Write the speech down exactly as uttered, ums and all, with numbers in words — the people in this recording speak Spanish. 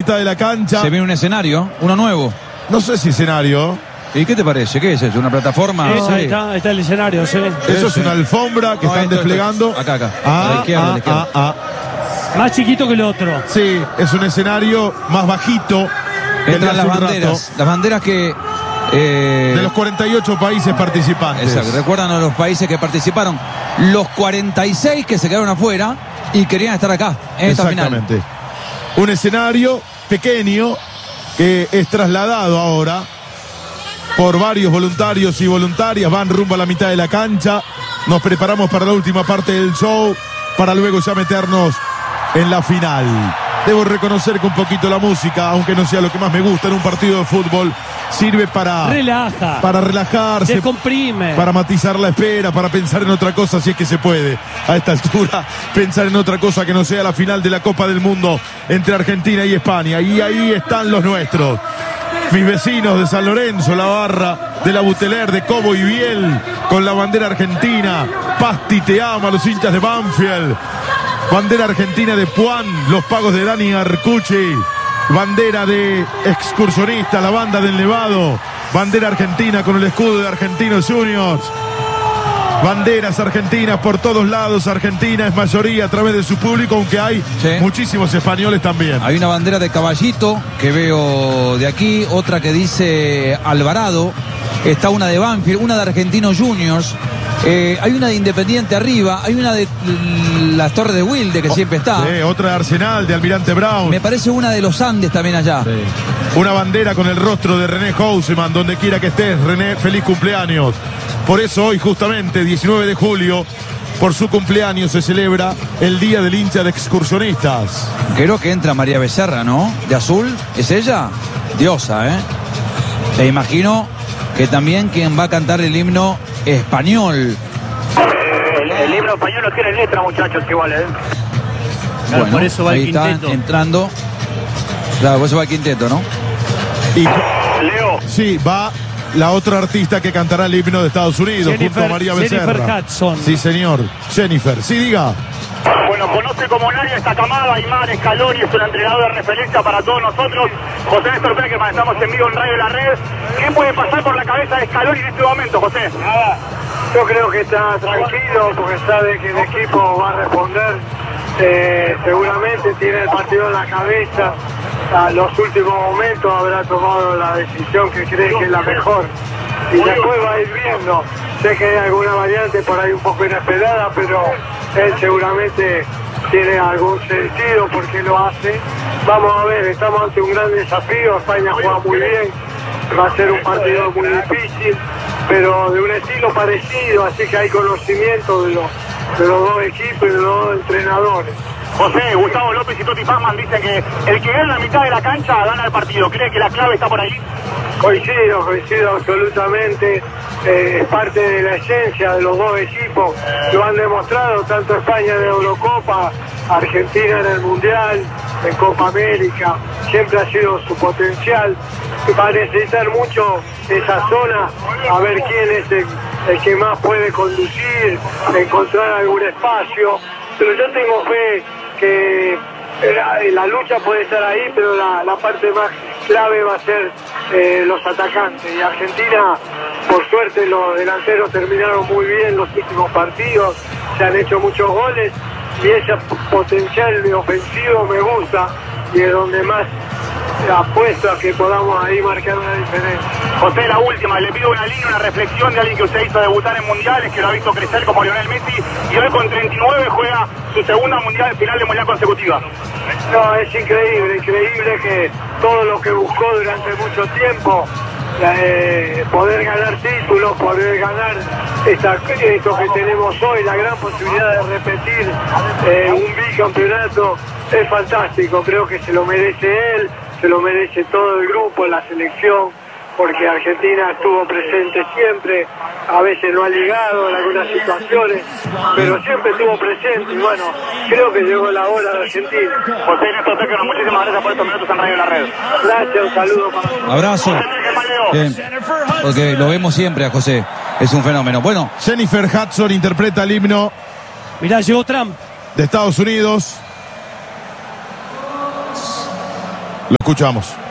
mitad de la cancha. Se viene un escenario, uno nuevo. No sé si escenario. ¿Y qué te parece? ¿Qué es eso? ¿Una plataforma? Sí, ahí está, ahí está el escenario, sí. Eso es una alfombra que No, están esto, desplegando. esto, acá, acá. Ah, a la izquierda, ah, a la izquierda. ah, ah. Más chiquito que el otro. Sí, es un escenario más bajito. que el de Entran las hace un banderas. rato. Las banderas que... eh, De los cuarenta y ocho países participantes. Exacto. Recuerdan a los países que participaron. Los cuarenta y seis que se quedaron afuera y querían estar acá, en esta final. Exactamente. Un escenario pequeño que es trasladado ahora por varios voluntarios y voluntarias. Van rumbo a la mitad de la cancha. Nos preparamos para la última parte del show, para luego ya meternos en la final. Debo reconocer que un poquito la música, aunque no sea lo que más me gusta en un partido de fútbol, sirve para, Relaja. para relajarse, Descomprime. para matizar la espera, para pensar en otra cosa si es que se puede. A esta altura, pensar en otra cosa que no sea la final de la Copa del Mundo entre Argentina y España. Y ahí están los nuestros. Mis vecinos de San Lorenzo, la barra de la Buteler, de Cobo y Biel, con la bandera argentina. Pasti te ama, los hinchas de Banfield. Bandera argentina de Puan, los pagos de Dani Arcucci. Bandera de Excursionista, la banda del Nevado. Bandera argentina con el escudo de Argentinos Juniors. Banderas argentinas por todos lados. Argentina es mayoría a través de su público, aunque hay Sí. muchísimos españoles también. Hay una bandera de Caballito que veo de aquí, otra que dice Alvarado, está una de Banfield, una de Argentinos Juniors, eh, hay una de Independiente arriba, hay una de las Torres de Wilde que siempre está. Sí, otra de Arsenal, de Almirante Brown. Me parece una de los Andes también allá. Sí. Una bandera con el rostro de René Houseman, donde quiera que estés, René, feliz cumpleaños. Por eso hoy, justamente, diecinueve de julio, por su cumpleaños se celebra el Día del Hincha de Excursionistas. Creo que entra María Becerra, ¿no? De azul, ¿es ella? Diosa, ¿eh? E imagino que también quien va a cantar el himno español. El, el libro español no tiene letra, muchachos, igual, ¿eh? Claro, Bueno, por eso va ahí el está quinteto. entrando. Claro, por eso va el quinteto, ¿no? Y Leo, sí, va la otra artista que cantará el himno de Estados Unidos, Jennifer- junto a María Jennifer Becerra. Hudson. Sí, señor. Jennifer, sí, diga. bueno, conoce como nadie esta camada. Aymar Scaloni es un entrenador de referencia para todos nosotros. José Néstor Peckerman, estamos en vivo en Radio La Red. ¿Qué puede pasar por la cabeza de Scaloni en este momento, José? Nada, yo creo que está tranquilo porque sabe que el equipo va a responder. Eh, seguramente tiene el partido en la cabeza. A los últimos momentos habrá tomado la decisión que cree que es la mejor. Y después va a ir viendo. Sé que hay alguna variante por ahí un poco inesperada, pero él seguramente tiene algún sentido porque lo hace. Vamos a ver, estamos ante un gran desafío. España juega muy bien. Va a ser un partido muy difícil, pero de un estilo parecido, así que hay conocimiento de los, de los dos equipos y de los dos entrenadores. José, Gustavo López y Toti Pazman dicen que el que gana la mitad de la cancha gana el partido. ¿Cree que la clave está por ahí? Coincido, coincido absolutamente. Eh, es parte de la esencia de los dos equipos. Lo han demostrado tanto España en la Eurocopa, Argentina en el Mundial, en Copa América. Siempre ha sido su potencial. Va a necesitar mucho esa zona, a ver quién es el, el que más puede conducir, encontrar algún espacio. Pero yo tengo fe que la, la lucha puede estar ahí, pero la, la parte más clave va a ser eh, los atacantes. Y Argentina, por suerte, los delanteros terminaron muy bien los últimos partidos, se han hecho muchos goles y ese potencial de ofensivo me gusta y es donde más apuesto a que podamos ahí marcar una diferencia. José, la última, le pido una línea, una reflexión de alguien que usted hizo debutar en mundiales, que lo ha visto crecer como Lionel Messi, y hoy con treinta y nueve juega su segunda mundial, final de mundial consecutiva. No, es increíble, increíble que todo lo que buscó durante mucho tiempo, eh, poder ganar títulos, poder ganar esta, esto que tenemos hoy, la gran posibilidad de repetir eh, un bicampeonato, es fantástico. Creo que se lo merece él, se lo merece todo el grupo, la selección, porque Argentina estuvo presente siempre, a veces no ha llegado en algunas situaciones, pero siempre estuvo presente y bueno, creo que llegó la hora de Argentina. José Néstor Peckerman, muchísimas gracias por estos minutos en Radio La Red. Gracias, un saludo para todos. Abrazo. Bien, porque lo vemos siempre a José, es un fenómeno. Bueno, Jennifer Hudson interpreta el himno Mirá, llegó Trump. de Estados Unidos. Lo escuchamos.